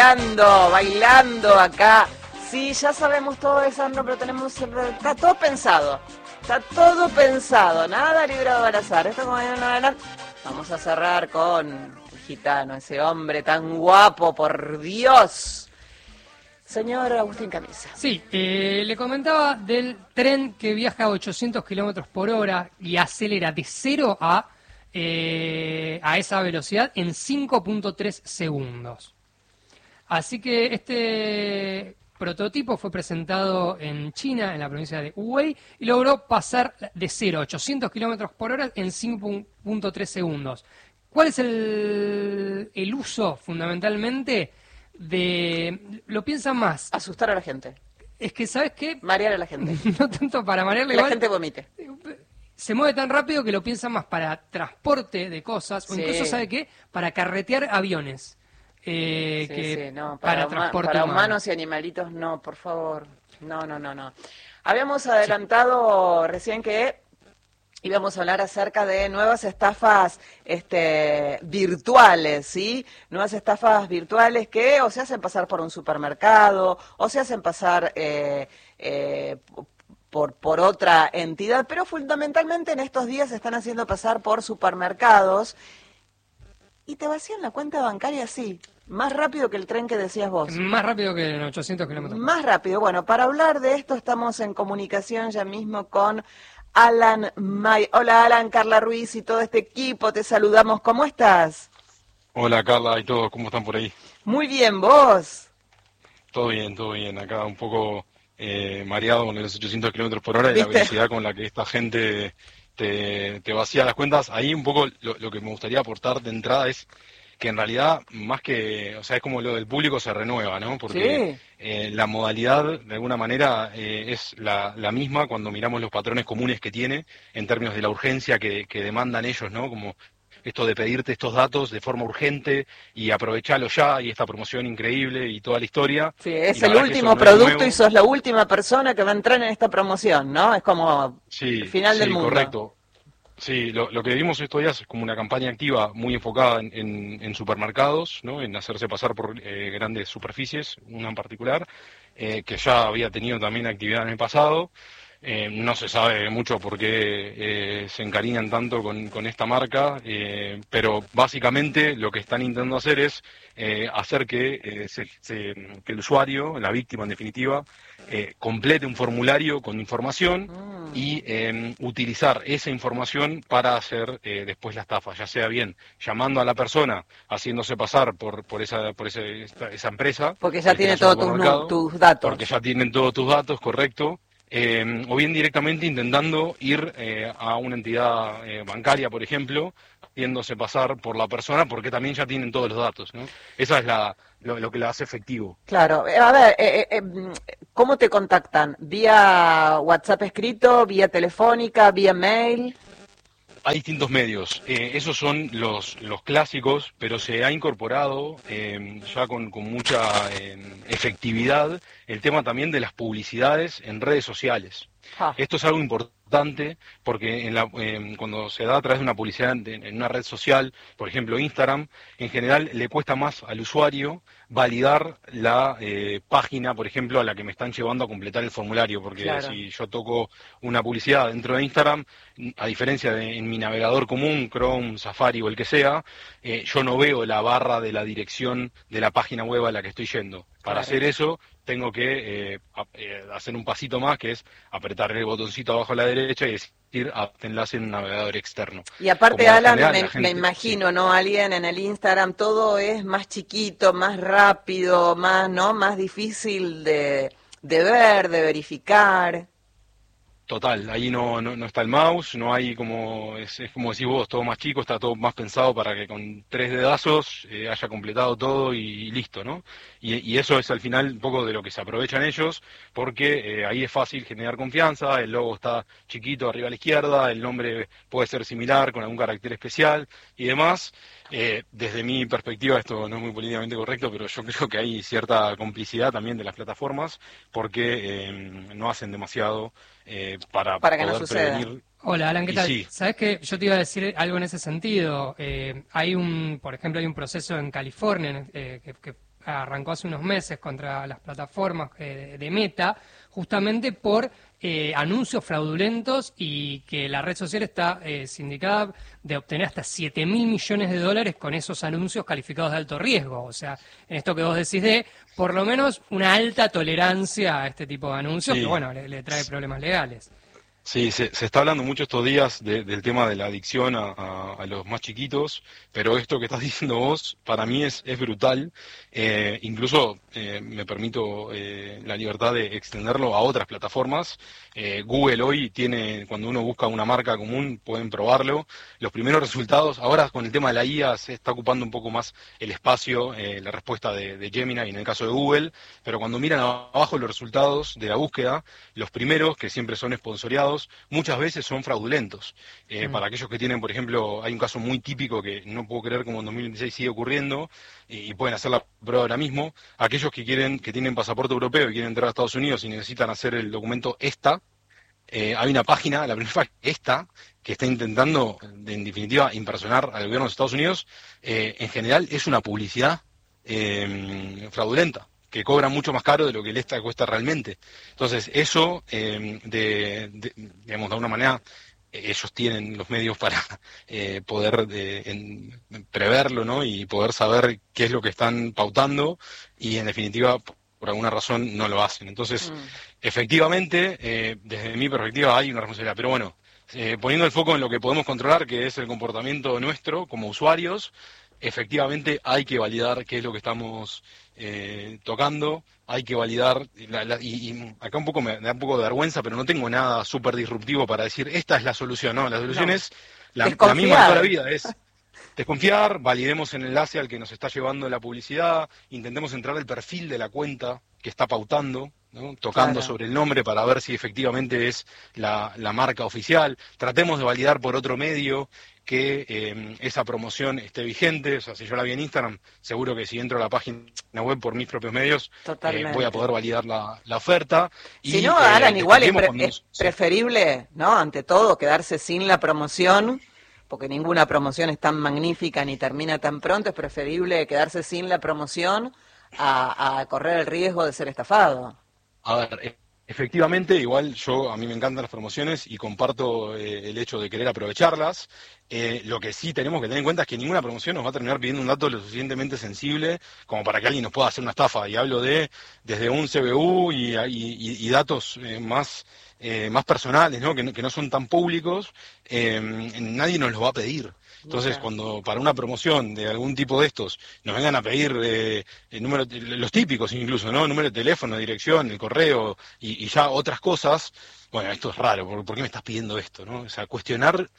bailando acá. Sí, ya sabemos todo eso, Sandro, pero está todo pensado. Está todo pensado, nada librado al azar. Esto como vamos a cerrar con el gitano, ese hombre tan guapo, por Dios. Señor Agustín Camisa. Sí, le comentaba del tren que viaja a 800 kilómetros por hora y acelera de 0 a esa velocidad en 5.3 segundos. Así que este prototipo fue presentado en China, en la provincia de Hubei, y logró pasar de 0 a 800 kilómetros por hora en 5.3 segundos. ¿Cuál es el uso, fundamentalmente, de... Lo piensan más? Asustar a la gente. Es que, ¿sabes qué? Marear a la gente. No tanto para marearle. Que la gente vomite. Se mueve tan rápido que lo piensan más para transporte de cosas, o incluso, ¿sabe qué? Para carretear aviones. No, para transporte para humano. Humanos y animalitos, no, por favor. No. Habíamos adelantado recién que íbamos a hablar acerca de nuevas estafas virtuales, ¿sí? Nuevas estafas virtuales que o se hacen pasar por un supermercado, o se hacen pasar por otra entidad, pero fundamentalmente en estos días se están haciendo pasar por supermercados y te vacían la cuenta bancaria así, más rápido que el tren que decías vos. Más rápido que en 800 kilómetros. Más rápido. Bueno, para hablar de esto estamos en comunicación ya mismo con Alan May. Hola Alan, Carla Ruiz y todo este equipo, te saludamos. ¿Cómo estás? Hola Carla y todos, ¿cómo están por ahí? Muy bien, ¿vos? Todo bien. Acá un poco mareado con los 800 kilómetros por hora y ¿Viste? la velocidad con la que esta gente te vacía las cuentas. Ahí un poco lo que me gustaría aportar de entrada es que en realidad, más que, o sea, es como lo del público se renueva, ¿no? Porque la modalidad, de alguna manera, es la misma cuando miramos los patrones comunes que tiene en términos de la urgencia que demandan ellos, ¿no? Como esto de pedirte estos datos de forma urgente y aprovecharlo ya, y esta promoción increíble y toda la historia. Sí, es el último producto y sos la última persona que va a entrar en esta promoción, ¿no? Es como el final del mundo. Correcto. Sí, lo que vimos estos días es como una campaña activa muy enfocada en supermercados, ¿no? En hacerse pasar por grandes superficies, una en particular, que ya había tenido también actividad en el pasado. No se sabe mucho por qué se encariñan tanto con esta marca, pero básicamente lo que están intentando hacer es hacer que el usuario, la víctima en definitiva, complete un formulario con información y utilizar esa información para hacer después la estafa, ya sea bien llamando a la persona, haciéndose pasar por esa empresa. Porque ya tiene todos tus datos. Porque ya tienen todos tus datos, correcto. O bien directamente intentando ir a una entidad bancaria, por ejemplo, haciéndose pasar por la persona, porque también ya tienen todos los datos, ¿no? Esa es lo que la hace efectivo. Claro. A ver, ¿cómo te contactan? ¿Vía WhatsApp escrito, vía telefónica, vía mail? Hay distintos medios, esos son los clásicos, pero se ha incorporado ya con mucha efectividad el tema también de las publicidades en redes sociales. Esto es algo importante porque cuando se da a través de una publicidad en una red social, por ejemplo Instagram, en general le cuesta más al usuario validar la página, por ejemplo, a la que me están llevando a completar el formulario, porque si yo toco una publicidad dentro de Instagram, a diferencia de en mi navegador común, Chrome, Safari o el que sea, yo no veo la barra de la dirección de la página web a la que estoy yendo. Para hacer eso, tengo que hacer un pasito más, que es apretar el botoncito abajo a la derecha y decir enlace en un navegador externo. Y aparte, Alan, me imagino, ¿no? Alguien en el Instagram, todo es más chiquito, más rápido, más difícil de ver, de verificar. Total, ahí no está el mouse, no hay es como decís vos, todo más chico, está todo más pensado para que con 3 dedazos haya completado todo y listo, ¿no? Y eso es al final un poco de lo que se aprovechan ellos, porque ahí es fácil generar confianza, el logo está chiquito arriba a la izquierda, el nombre puede ser similar con algún carácter especial y demás. Desde mi perspectiva, esto no es muy políticamente correcto, pero yo creo que hay cierta complicidad también de las plataformas porque no hacen demasiado para que poder no suceda. prevenir. Hola, Alan, ¿qué tal? Sí. ¿Sabés qué? Yo te iba a decir algo en ese sentido. Por ejemplo, hay un proceso en California que arrancó hace unos meses contra las plataformas de Meta, justamente por anuncios fraudulentos y que la red social está sindicada de obtener hasta $7.000 millones con esos anuncios calificados de alto riesgo. O sea, en esto que vos decís de, por lo menos, una alta tolerancia a este tipo de anuncios, Sí. que bueno, le trae problemas legales. Sí, se está hablando mucho estos días del tema de la adicción a los más chiquitos, pero esto que estás diciendo vos, para mí es brutal. Incluso me permito la libertad de extenderlo a otras plataformas. Google hoy tiene, cuando uno busca una marca común, pueden probarlo. Los primeros resultados, ahora con el tema de la IA se está ocupando un poco más el espacio, la respuesta de Gemini en el caso de Google, pero cuando miran abajo los resultados de la búsqueda, los primeros, que siempre son sponsoriados, muchas veces son fraudulentos. Para aquellos que tienen, por ejemplo, hay un caso muy típico que no puedo creer como en 2026 sigue ocurriendo, y pueden hacer la prueba ahora mismo. Aquellos que tienen pasaporte europeo y quieren entrar a Estados Unidos y necesitan hacer el documento ESTA, hay una página, la primera página, ESTA, que está intentando, en definitiva, impersonar al gobierno de Estados Unidos. En general es una publicidad fraudulenta, que cobra mucho más caro de lo que el ESTA cuesta realmente. Entonces, eso, digamos, de alguna manera, ellos tienen los medios para poder preverlo, ¿no? Y poder saber qué es lo que están pautando y, en definitiva, por alguna razón no lo hacen. Entonces, efectivamente, desde mi perspectiva hay una responsabilidad. Pero bueno, poniendo el foco en lo que podemos controlar, que es el comportamiento nuestro como usuarios, efectivamente hay que validar qué es lo que estamos tocando, hay que validar, y acá un poco me da un poco de vergüenza, pero no tengo nada súper disruptivo para decir, esta es la solución, ¿no? La solución es la misma de toda la vida, es desconfiar, validemos el enlace al que nos está llevando la publicidad, intentemos entrar al perfil de la cuenta que está pautando, ¿no? Tocando sobre el nombre para ver si efectivamente es la marca oficial, tratemos de validar por otro medio que esa promoción esté vigente. O sea, si yo la vi en Instagram, seguro que si entro a la página web por mis propios medios, voy a poder validar la oferta. Si no, Alan, igual es preferible, ¿no? Ante todo, quedarse sin la promoción, porque ninguna promoción es tan magnífica ni termina tan pronto. Es preferible quedarse sin la promoción a correr el riesgo de ser estafado. A ver, efectivamente, igual a mí me encantan las promociones y comparto el hecho de querer aprovecharlas. Lo que sí tenemos que tener en cuenta es que ninguna promoción nos va a terminar pidiendo un dato lo suficientemente sensible como para que alguien nos pueda hacer una estafa. Y hablo desde un CBU y datos más personales, ¿no? Que no son tan públicos, nadie nos los va a pedir. Entonces, cuando para una promoción de algún tipo de estos nos vengan a pedir el número, los típicos incluso, ¿no? Número de teléfono, dirección, el correo y ya otras cosas, bueno, esto es raro, ¿por qué me estás pidiendo esto, no? O sea, cuestionar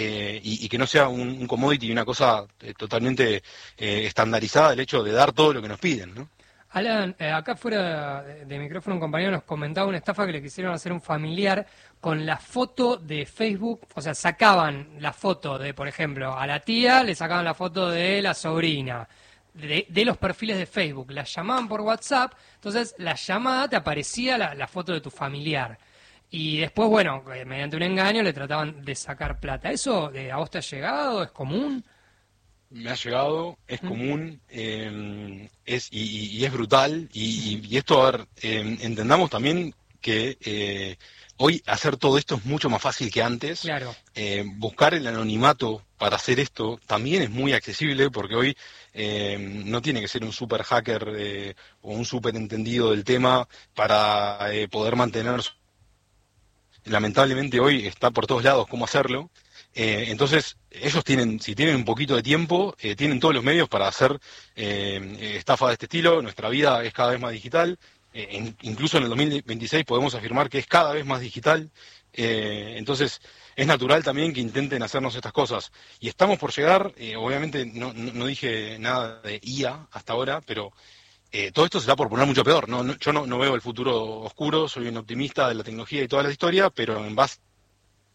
y que no sea un commodity y una cosa totalmente estandarizada el hecho de dar todo lo que nos piden, ¿no? Alan, acá fuera de micrófono un compañero nos comentaba una estafa que le quisieron hacer a un familiar con la foto de Facebook. O sea, sacaban la foto de, por ejemplo, a la tía, le sacaban la foto de la sobrina, de los perfiles de Facebook, la llamaban por WhatsApp, entonces la llamada te aparecía la foto de tu familiar. Y después, bueno, mediante un engaño le trataban de sacar plata. ¿Eso a vos te ha llegado? ¿Es común? Me ha llegado, es común, y es brutal, y esto, a ver, entendamos también que hoy hacer todo esto es mucho más fácil que antes. Claro. Buscar el anonimato para hacer esto también es muy accesible, porque hoy no tiene que ser un super hacker o un super entendido del tema para poder mantener. Lamentablemente hoy está por todos lados cómo hacerlo. Entonces, ellos si tienen un poquito de tiempo, tienen todos los medios para hacer estafa de este estilo. Nuestra vida es cada vez más digital. Incluso en el 2026 podemos afirmar que es cada vez más digital. Entonces, es natural también que intenten hacernos estas cosas. Y estamos por llegar, obviamente no dije nada de IA hasta ahora, pero todo esto se da por poner mucho peor. Yo no veo el futuro oscuro, soy un optimista de la tecnología y toda la historia, pero en base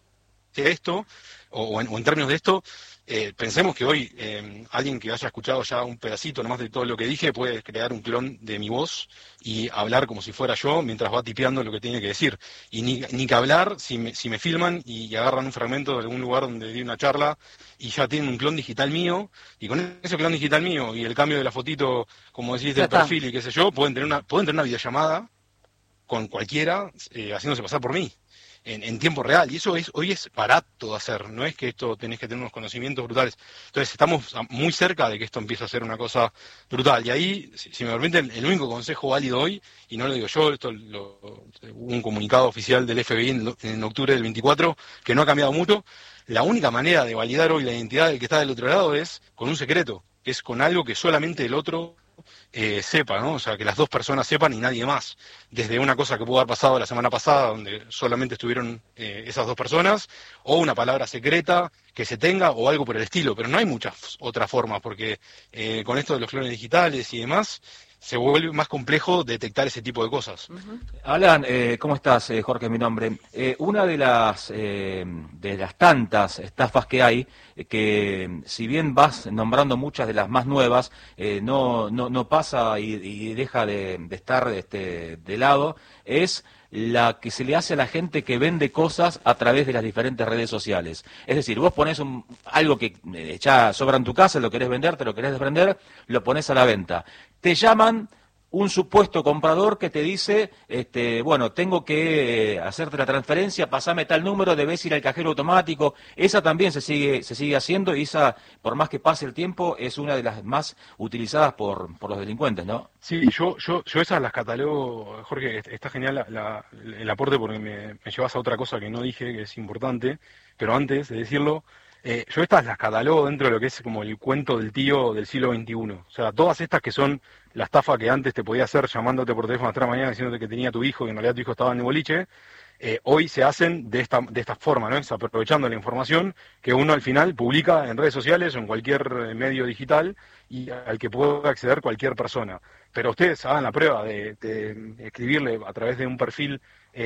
esto, o en términos de esto, pensemos que hoy alguien que haya escuchado ya un pedacito nomás de todo lo que dije puede crear un clon de mi voz y hablar como si fuera yo mientras va tipeando lo que tiene que decir. Y ni que hablar si me filman y agarran un fragmento de algún lugar donde di una charla y ya tienen un clon digital mío, y con ese clon digital mío y el cambio de la fotito, como decís, del perfil y qué sé yo, pueden tener una videollamada con cualquiera haciéndose pasar por mí. En tiempo real, y eso hoy es barato de hacer, no es que esto tenés que tener unos conocimientos brutales. Entonces estamos muy cerca de que esto empiece a ser una cosa brutal, y ahí, si me permiten, el único consejo válido hoy, y no lo digo yo, hubo un comunicado oficial del FBI en octubre del 24, que no ha cambiado mucho, la única manera de validar hoy la identidad del que está del otro lado es con un secreto, que es con algo que solamente el otro sepa, ¿no? O sea, que las dos personas sepan y nadie más. Desde una cosa que pudo haber pasado la semana pasada, donde solamente estuvieron esas dos personas, o una palabra secreta que se tenga, o algo por el estilo. Pero no hay muchas otras formas, porque con esto de los clones digitales y demás, se vuelve más complejo detectar ese tipo de cosas. Alan, ¿cómo estás? Jorge es mi nombre. Una de las tantas estafas que hay, que si bien vas nombrando muchas de las más nuevas, no pasa y deja de estar de lado, es la que se le hace a la gente que vende cosas a través de las diferentes redes sociales. Es decir, vos pones algo que ya sobra en tu casa, lo querés vender, te lo querés vender, lo pones a la venta. Te llaman un supuesto comprador que te dice, bueno, tengo que hacerte la transferencia, pasame tal número, debes ir al cajero automático. Esa también se sigue haciendo, y esa, por más que pase el tiempo, es una de las más utilizadas por los delincuentes, ¿no? Sí, yo esas las catalogo, Jorge, está genial el aporte, porque me llevas a otra cosa que no dije, que es importante, pero antes de decirlo, yo estas las catalogo dentro de lo que es como el cuento del tío del siglo XXI. O sea, todas estas que son la estafa que antes te podía hacer llamándote por teléfono hasta la mañana diciéndote que tenía tu hijo y en realidad tu hijo estaba en el boliche, hoy se hacen de esta forma, ¿no? Es aprovechando la información que uno al final publica en redes sociales o en cualquier medio digital y al que puede acceder cualquier persona. Pero ustedes hagan la prueba de escribirle a través de un perfil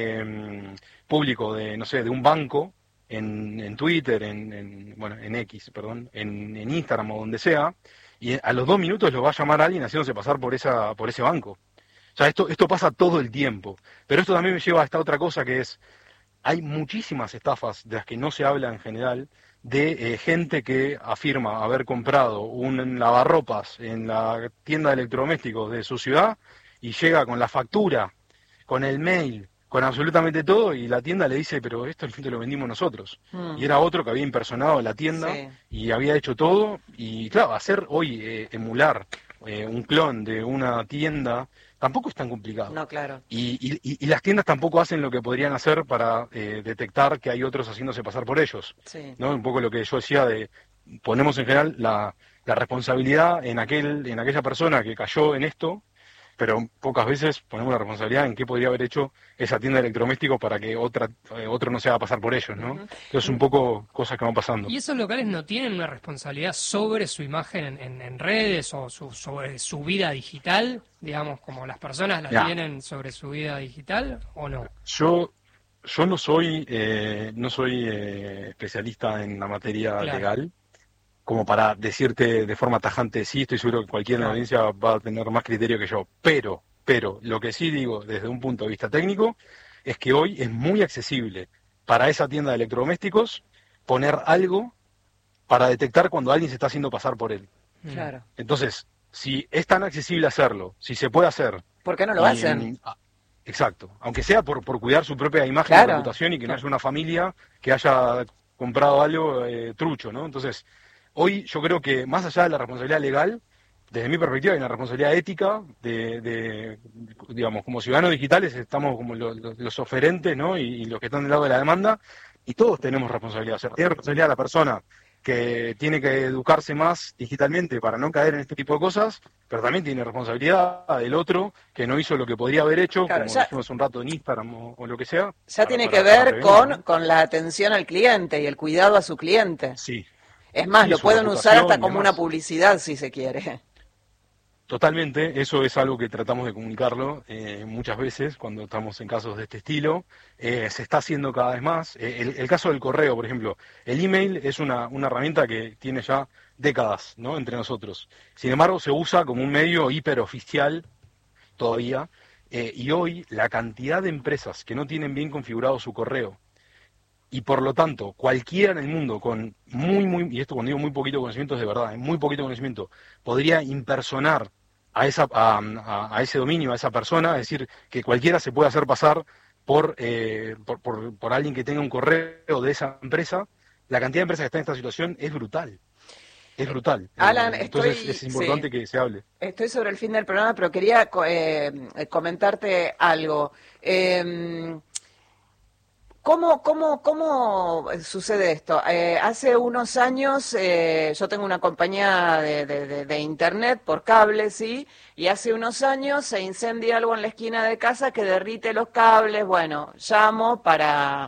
público de, no sé, de un banco, en Twitter, en X, perdón, en Instagram o donde sea, y a los 2 minutos lo va a llamar alguien haciéndose pasar por ese banco. O sea, esto pasa todo el tiempo. Pero esto también me lleva a esta otra cosa, que es, hay muchísimas estafas de las que no se habla en general, de gente que afirma haber comprado un lavarropas en la tienda de electrodomésticos de su ciudad y llega con la factura, con el mail, con absolutamente todo, y la tienda le dice, pero esto al fin te lo vendimos nosotros. Y era otro que había impersonado la tienda, sí, y había hecho todo. Y claro, hacer hoy, emular un clon de una tienda, tampoco es tan complicado. No, claro. Y las tiendas tampoco hacen lo que podrían hacer para detectar que hay otros haciéndose pasar por ellos. Sí. ¿No? Un poco lo que yo decía de, ponemos en general la responsabilidad en aquella persona que cayó en esto, pero pocas veces ponemos la responsabilidad en qué podría haber hecho esa tienda de electrodomésticos para que otro no se haga pasar por ellos, ¿no? Entonces, un poco cosas que van pasando. ¿Y esos locales no tienen una responsabilidad sobre su imagen en redes o sobre su vida digital, digamos, como las personas la tienen sobre su vida digital, o no? Yo no soy especialista en la materia legal, como para decirte de forma tajante, sí, estoy seguro que cualquiera en la audiencia va a tener más criterio que yo. Pero lo que sí digo desde un punto de vista técnico es que hoy es muy accesible para esa tienda de electrodomésticos poner algo para detectar cuando alguien se está haciendo pasar por él. Claro. Entonces, si es tan accesible hacerlo, si se puede hacer... ¿Por qué no lo hacen? Exacto. Aunque sea por cuidar su propia imagen y reputación, y que no haya una familia que haya comprado algo trucho, ¿no? Entonces... Hoy yo creo que más allá de la responsabilidad legal, desde mi perspectiva hay una responsabilidad ética digamos, como ciudadanos digitales estamos como los oferentes, ¿no? Y los que están del lado de la demanda, y todos tenemos responsabilidad. O sea, tiene responsabilidad la persona que tiene que educarse más digitalmente para no caer en este tipo de cosas, pero también tiene responsabilidad el otro que no hizo lo que podría haber hecho, claro, como dijimos un rato en Instagram o lo que sea. Ya tiene que ver con la atención al cliente y el cuidado a su cliente. Sí. Es más, lo pueden usar hasta como una publicidad, si se quiere. Totalmente, eso es algo que tratamos de comunicarlo muchas veces cuando estamos en casos de este estilo. Se está haciendo cada vez más. El caso del correo, por ejemplo, el email es una herramienta que tiene ya décadas, ¿no?, entre nosotros. Sin embargo, se usa como un medio hiperoficial todavía, y hoy la cantidad de empresas que no tienen bien configurado su correo, y por lo tanto, cualquiera en el mundo con y esto cuando digo muy poquito conocimiento es de verdad, muy poquito conocimiento, podría impersonar a ese dominio, a esa persona, es decir, que cualquiera se puede hacer pasar por alguien que tenga un correo de esa empresa. La cantidad de empresas que están en esta situación es brutal. Es brutal. Alan, entonces es importante que se hable. Estoy sobre el fin del programa, pero quería comentarte algo. ¿Cómo sucede esto? Hace unos años yo tengo una compañía de internet por cable, ¿sí? Y hace unos años se incendia algo en la esquina de casa que derrite los cables. Bueno, llamo para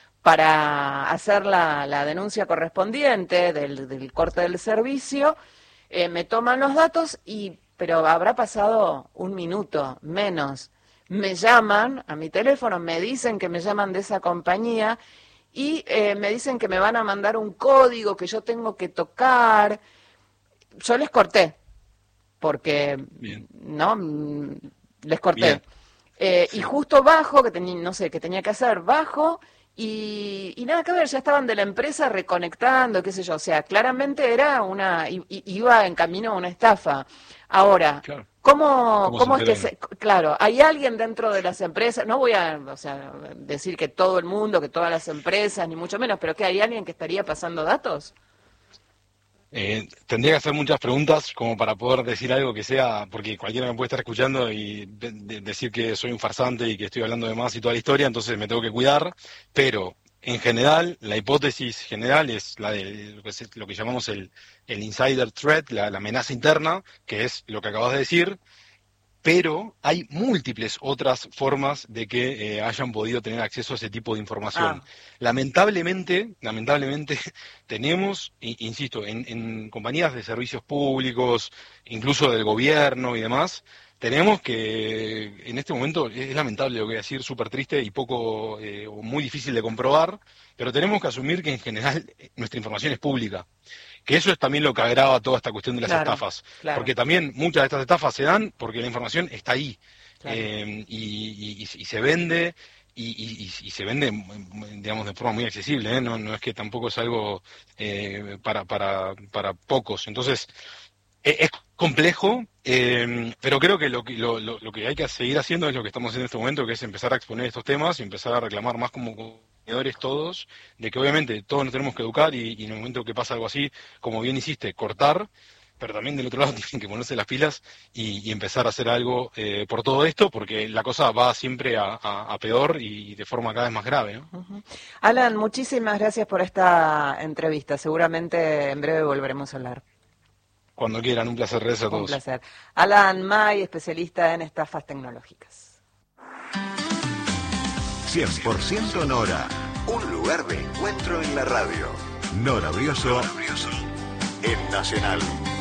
hacer la denuncia correspondiente del corte del servicio. Me toman los datos, pero habrá pasado un minuto, menos. Me llaman a mi teléfono, me dicen que me llaman de esa compañía y me dicen que me van a mandar un código que yo tengo que tocar. Yo les corté, porque Bien. no les corté. Sí. Y justo bajo, que tenía que hacer, bajo y nada que ver, ya estaban de la empresa reconectando, qué sé yo. O sea, claramente era iba en camino a una estafa. Ahora, Claro. ¿Cómo es que claro, hay alguien dentro de las empresas, no voy a decir que todo el mundo, que todas las empresas, ni mucho menos, pero que hay alguien que estaría pasando datos? Tendría que hacer muchas preguntas como para poder decir algo que sea, porque cualquiera me puede estar escuchando y decir que soy un farsante y que estoy hablando de más y toda la historia, entonces me tengo que cuidar, pero en general, la hipótesis general es la de lo que llamamos el insider threat, la amenaza interna, que es lo que acabas de decir, pero hay múltiples otras formas de que hayan podido tener acceso a ese tipo de información. Lamentablemente tenemos, insisto, en compañías de servicios públicos, incluso del gobierno y demás, tenemos que, en este momento, es lamentable lo que voy a decir, súper triste y poco, o muy difícil de comprobar, pero tenemos que asumir que en general nuestra información es pública. Que eso es también lo que agrava toda esta cuestión de las estafas. Claro. Porque también muchas de estas estafas se dan porque la información está ahí. Claro. Y se vende, y se vende, digamos, de forma muy accesible, ¿eh? No es que tampoco es algo para pocos. Entonces, es complejo, pero creo que lo que hay que seguir haciendo es lo que estamos haciendo en este momento, que es empezar a exponer estos temas y empezar a reclamar más como consumidores todos, de que obviamente todos nos tenemos que educar y en el momento que pasa algo así, como bien hiciste, cortar, pero también del otro lado tienen que ponerse las pilas y empezar a hacer algo por todo esto, porque la cosa va siempre a peor y de forma cada vez más grave, ¿no? Uh-huh. Alan, muchísimas gracias por esta entrevista. Seguramente en breve volveremos a hablar. Cuando quieran, un placer, gracias a todos. Un placer. Alan May, especialista en estafas tecnológicas. 100% Nora, un lugar de encuentro en la radio. Nora Brioso en Nacional.